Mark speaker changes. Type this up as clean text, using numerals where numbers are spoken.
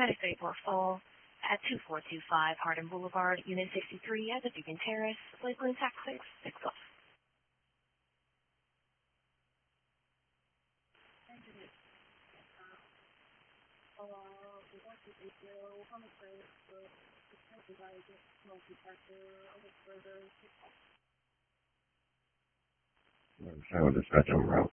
Speaker 1: Status report full at 2425 Hardin Boulevard, Unit 63 at the Beacon Terrace, Lakeland, Texas 6 off.
Speaker 2: So dispatch on route.